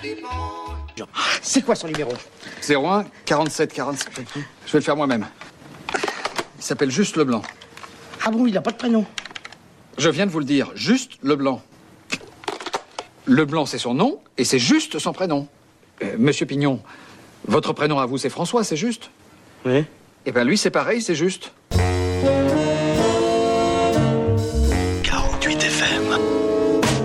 C'est quoi son numéro? 01 47 47. Je vais le faire moi-même. Il s'appelle Juste Leblanc. Ah bon, il n'a pas de prénom? Je viens de vous le dire, Juste Leblanc. Leblanc, c'est son nom, et c'est Juste son prénom. Monsieur Pignon, votre prénom à vous, c'est François, c'est juste? Oui. Eh bien, lui, c'est pareil, c'est Juste.